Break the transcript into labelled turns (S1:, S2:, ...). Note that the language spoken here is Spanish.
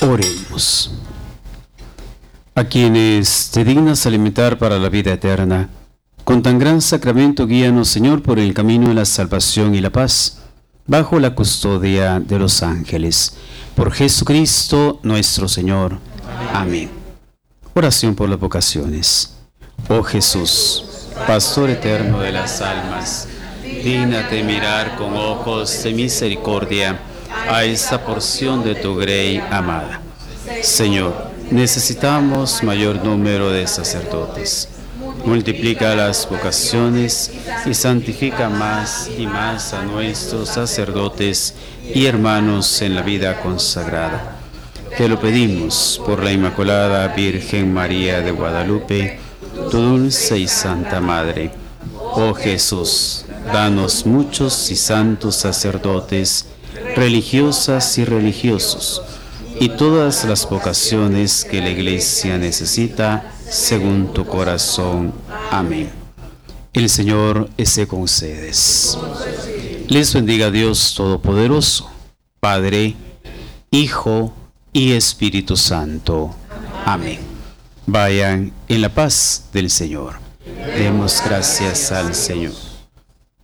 S1: Oremos. A quienes te dignas alimentar para la vida eterna, con tan gran sacramento guíanos, Señor, por el camino de la salvación y la paz, bajo la custodia de los ángeles. Por Jesucristo nuestro Señor. Amén. Oración por las vocaciones. Oh Jesús, Pastor eterno de las almas, dígnate mirar con ojos de misericordia a esta porción de tu grey amada. Señor, necesitamos mayor número de sacerdotes. Multiplica las vocaciones y santifica más y más a nuestros sacerdotes y hermanos en la vida consagrada. Te lo pedimos por la Inmaculada Virgen María de Guadalupe, tu dulce y santa Madre. Oh Jesús, danos muchos y santos sacerdotes, religiosas y religiosos, y todas las vocaciones que la Iglesia necesita, según tu corazón. Amén. El Señor esté con ustedes. Les bendiga Dios Todopoderoso, Padre, Hijo y Espíritu Santo. Amén. Vayan en la paz del Señor. Demos gracias al Señor.